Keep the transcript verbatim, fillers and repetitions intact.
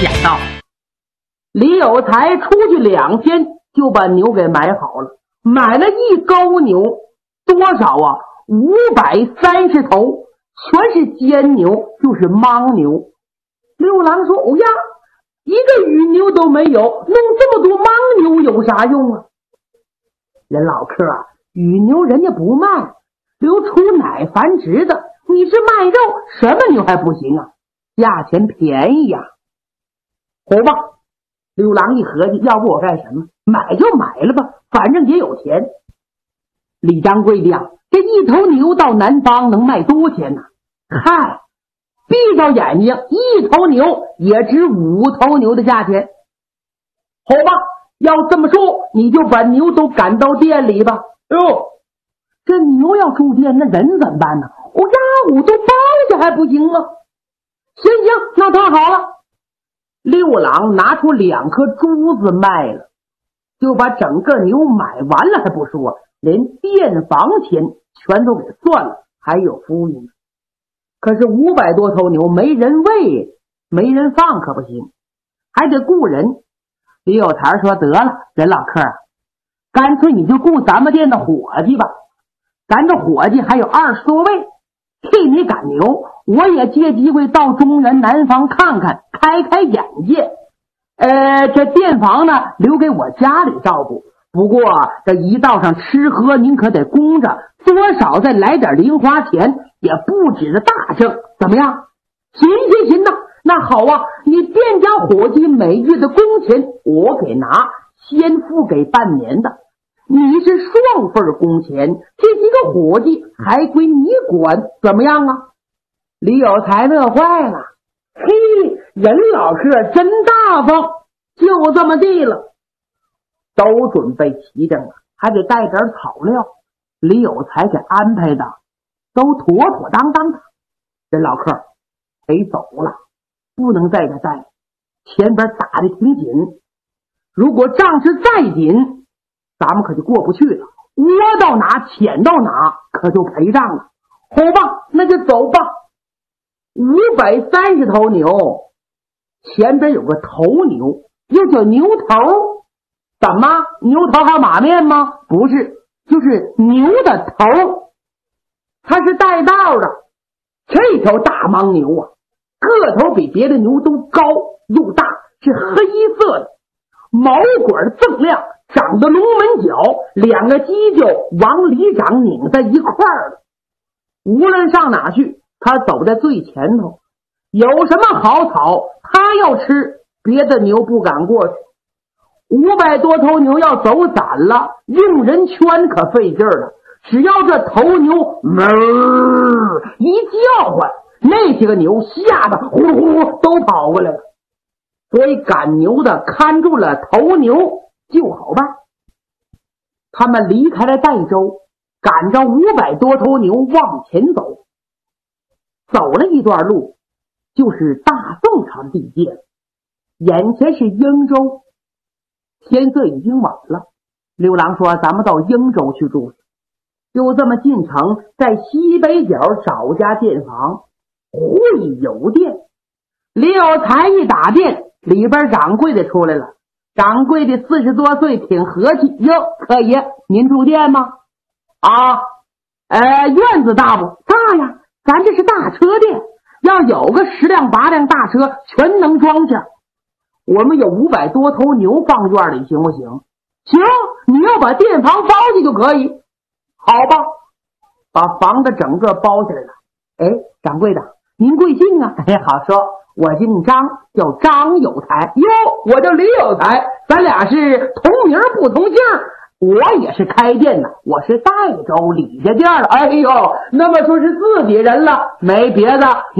讲道。李有才出去两天就把牛给买好了，买了一沟牛，多少啊？五百三十头，全是尖牛，就是牦牛。六郎说：“哦呀，一个羽牛都没有，弄这么多牦牛有啥用啊？”人老客啊，羽牛人家不卖，留出奶繁殖的。你是卖肉，什么牛还不行啊？价钱便宜呀、啊。好吧，六郎一合计，要不我干什么？买就买了吧，反正也有钱。李掌柜的呀，这一头牛到南方能卖多少钱呢？嗨，闭着眼睛，一头牛也值五头牛的价钱。好吧，要这么说，你就把牛都赶到店里吧。哟，这牛要住店，那人怎么办呢？我呀，我都包下还不行吗？行行，那太好了。六郎拿出两颗珠子卖了，就把整个牛买完了还不说，连店房钱全都给算了，还有服务员。可是五百多头牛没人喂，没人放可不行，还得雇人。李有才说：“得了，任老客，干脆你就雇咱们店的伙计吧，咱这伙计还有二十多位，替你赶牛，我也借机会到中原南方看看，开开眼界。呃，这店房呢，留给我家里照顾。不过这一道上吃喝您可得供着，多少再来点零花钱，也不止这大挣，怎么样？”“行行行呐，那好啊，你店家伙计每月的工钱我给拿，先付给半年的。你是双份工钱，这几个伙计还归你管，怎么样啊？”李有才乐坏了，嘿，任老客真大方，就这么地了。都准备齐整了，还得带点草料，李有才给安排的都妥妥当当的。任老客得走了，不能在这待，前边打得挺紧，如果仗势再紧，咱们可就过不去了，窝到哪潜到哪，可就赔账了。好吧，那就走吧。五百三十头牛，前边有个头牛，又叫牛头。怎么，牛头还有马面吗？不是，就是牛的头，它是带道的。这条大牦牛啊，个头比别的牛都高又大，是黑色的，毛管锃亮，长得龙门角，两个犄角往里长，拧在一块儿了。无论上哪去，他走在最前头，有什么好草他要吃，别的牛不敢过去。五百多头牛要走散了，用人圈可费劲了，只要这头牛哞一叫唤，那些个牛吓得呼呼都跑过来了。所以赶牛的看住了头牛就好办。他们离开了代州，赶着五百多头牛往前走。走了一段路，就是大宋朝地界，眼前是英州。天色已经晚了，刘郎说：“咱们到英州去住。”就这么进城，在西北角找家店房，会有店。李有才一打店，里边掌柜的出来了。掌柜的四十多岁，挺和气。哟，客爷，您住店吗？啊，呃，院子大不大呀？咱这是大车店，要有个十辆八辆大车，全能装下。我们有五百多头牛放院里，行不行？行，你要把店房包去就可以。好吧，把房子整个包起来了。哎，掌柜的，您贵姓啊？哎，好说，我姓张，叫张有才。哟，我叫李有才，咱俩是同名不同姓。我也是开店的，我是代州李家店的。哎呦，那么说是自己人了，没别的。